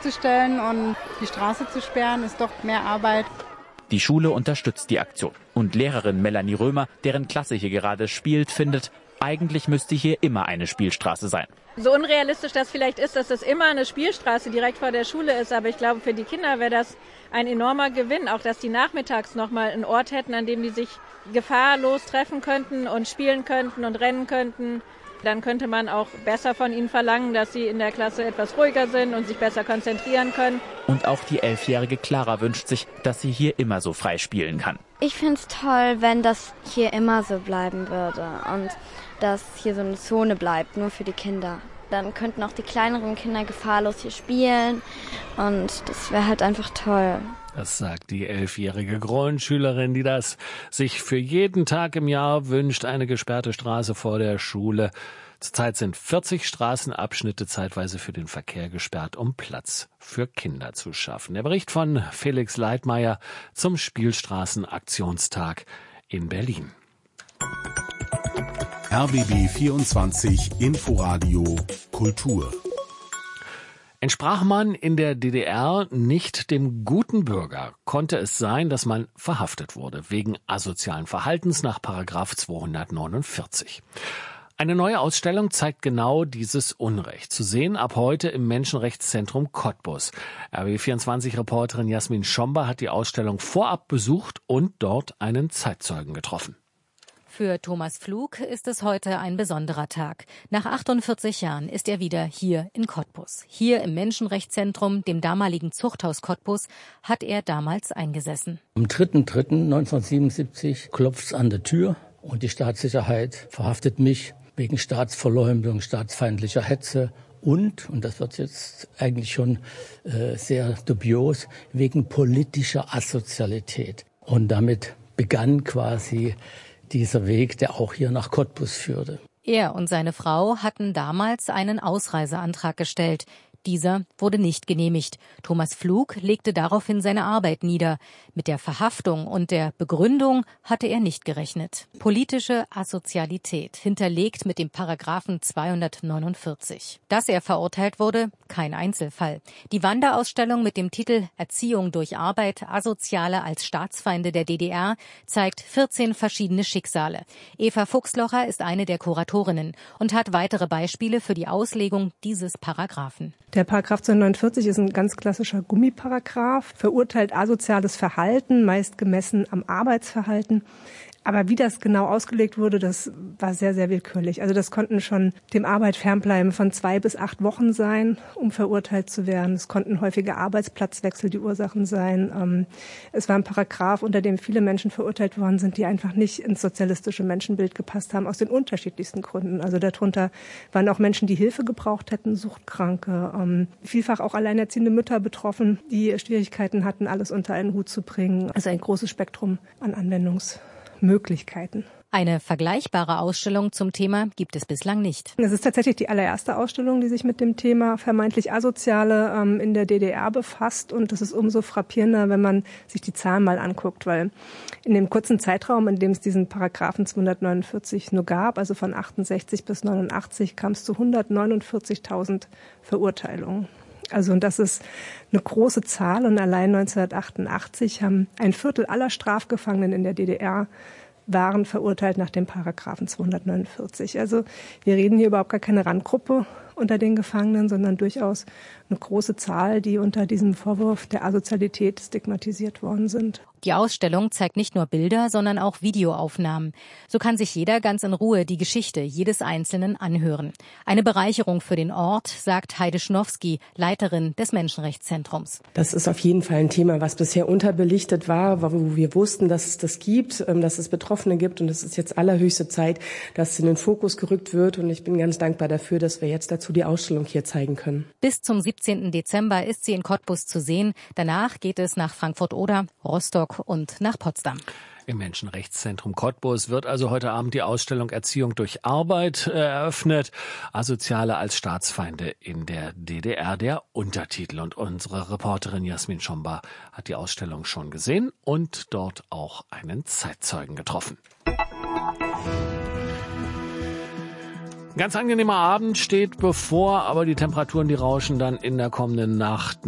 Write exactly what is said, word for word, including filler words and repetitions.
aufzustellen und die Straße zu sperren, ist doch mehr Arbeit. Die Schule unterstützt die Aktion. Und Lehrerin Melanie Römer, deren Klasse hier gerade spielt, findet, eigentlich müsste hier immer eine Spielstraße sein. So unrealistisch das vielleicht ist, dass es immer eine Spielstraße direkt vor der Schule ist, aber ich glaube, für die Kinder wäre das ein enormer Gewinn, auch dass die nachmittags nochmal einen Ort hätten, an dem die sich gefahrlos treffen könnten und spielen könnten und rennen könnten. Dann könnte man auch besser von ihnen verlangen, dass sie in der Klasse etwas ruhiger sind und sich besser konzentrieren können. Und auch die elfjährige Clara wünscht sich, dass sie hier immer so frei spielen kann. Ich finde es toll, wenn das hier immer so bleiben würde und dass hier so eine Zone bleibt, nur für die Kinder. Dann könnten auch die kleineren Kinder gefahrlos hier spielen und das wäre halt einfach toll. Das sagt die elfjährige Grundschülerin, die das sich für jeden Tag im Jahr wünscht, eine gesperrte Straße vor der Schule. Zurzeit sind vierzig Straßenabschnitte zeitweise für den Verkehr gesperrt, um Platz für Kinder zu schaffen. Der Bericht von Felix Leitmeier zum Spielstraßenaktionstag in Berlin. R B B vierundzwanzig Inforadio Kultur. Entsprach man in der D D R nicht dem guten Bürger, konnte es sein, dass man verhaftet wurde wegen asozialen Verhaltens nach Paragraph zweihundertneunundvierzig. Eine neue Ausstellung zeigt genau dieses Unrecht. Zu sehen ab heute im Menschenrechtszentrum Cottbus. R B B vierundzwanzig-Reporterin Jasmin Schomba hat die Ausstellung vorab besucht und dort einen Zeitzeugen getroffen. Für Thomas Pflug ist es heute ein besonderer Tag. Nach achtundvierzig Jahren ist er wieder hier in Cottbus. Hier im Menschenrechtszentrum, dem damaligen Zuchthaus Cottbus, hat er damals eingesessen. Am dritten dritten neunzehnhundertsiebenundsiebzig klopft's an der Tür und die Staatssicherheit verhaftet mich wegen Staatsverleumdung, staatsfeindlicher Hetze und, und das wird jetzt eigentlich schon äh, sehr dubios, wegen politischer Asozialität. Und damit begann quasi dieser Weg, der auch hier nach Cottbus führte. Er und seine Frau hatten damals einen Ausreiseantrag gestellt. Dieser wurde nicht genehmigt. Thomas Pflug legte daraufhin seine Arbeit nieder. Mit der Verhaftung und der Begründung hatte er nicht gerechnet. Politische Asozialität, hinterlegt mit dem Paragraphen zweihundertneunundvierzig. Dass er verurteilt wurde, kein Einzelfall. Die Wanderausstellung mit dem Titel Erziehung durch Arbeit, Asoziale als Staatsfeinde der D D R zeigt vierzehn verschiedene Schicksale. Eva Fuchslocher ist eine der Kuratorinnen und hat weitere Beispiele für die Auslegung dieses Paragraphen. Der Paragraph zweihundertneunundvierzig ist ein ganz klassischer Gummiparagraph, verurteilt asoziales Verhalten, meist gemessen am Arbeitsverhalten. Aber wie das genau ausgelegt wurde, das war sehr, sehr willkürlich. Also das konnten schon dem Arbeit fernbleiben von zwei bis acht Wochen sein, um verurteilt zu werden. Es konnten häufige Arbeitsplatzwechsel die Ursachen sein. Es war ein Paragraph, unter dem viele Menschen verurteilt worden sind, die einfach nicht ins sozialistische Menschenbild gepasst haben, aus den unterschiedlichsten Gründen. Also darunter waren auch Menschen, die Hilfe gebraucht hätten, Suchtkranke, vielfach auch alleinerziehende Mütter betroffen, die Schwierigkeiten hatten, alles unter einen Hut zu bringen. Also ein großes Spektrum an Anwendungs Möglichkeiten. Eine vergleichbare Ausstellung zum Thema gibt es bislang nicht. Es ist tatsächlich die allererste Ausstellung, die sich mit dem Thema vermeintlich Asoziale ähm, in der D D R befasst. Und das ist umso frappierender, wenn man sich die Zahlen mal anguckt, weil in dem kurzen Zeitraum, in dem es diesen Paragraphen zweihundertneunundvierzig nur gab, also von achtundsechzig bis neunundachtzig, kam es zu hundertneunundvierzigtausend Verurteilungen. Also und das ist eine große Zahl und allein neunzehnhundertachtundachtzig haben ein Viertel aller Strafgefangenen in der D D R waren verurteilt nach dem Paragraphen zweihundertneunundvierzig. Also wir reden hier überhaupt gar keine Randgruppe unter den Gefangenen, sondern durchaus eine große Zahl, die unter diesem Vorwurf der Asozialität stigmatisiert worden sind. Die Ausstellung zeigt nicht nur Bilder, sondern auch Videoaufnahmen. So kann sich jeder ganz in Ruhe die Geschichte jedes Einzelnen anhören. Eine Bereicherung für den Ort, sagt Heide Schnowski, Leiterin des Menschenrechtszentrums. Das ist auf jeden Fall ein Thema, was bisher unterbelichtet war, wo wir wussten, dass es das gibt, dass es Betroffene gibt. Und es ist jetzt allerhöchste Zeit, dass es in den Fokus gerückt wird. Und ich bin ganz dankbar dafür, dass wir jetzt dazu die Ausstellung hier zeigen können. Bis zum siebzehnten Dezember ist sie in Cottbus zu sehen. Danach geht es nach Frankfurt-Oder, Rostock und nach Potsdam. Im Menschenrechtszentrum Cottbus wird also heute Abend die Ausstellung Erziehung durch Arbeit eröffnet. Asoziale als Staatsfeinde in der D D R, der Untertitel. Und unsere Reporterin Jasmin Schomba hat die Ausstellung schon gesehen und dort auch einen Zeitzeugen getroffen. Ganz angenehmer Abend steht bevor, aber die Temperaturen, die rauschen dann in der kommenden Nacht